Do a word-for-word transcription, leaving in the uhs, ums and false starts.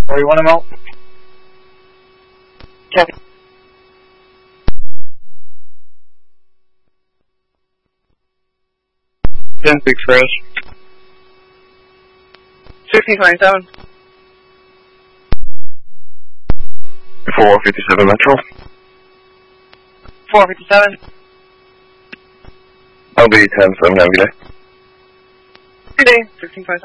Or you want him out? Copy. ten six fresh. sixteen twenty-seven. four fifty-seven Metro. four fifty-seven. I'll be ten seven Navigate. Good day, sixteen twenty-seven.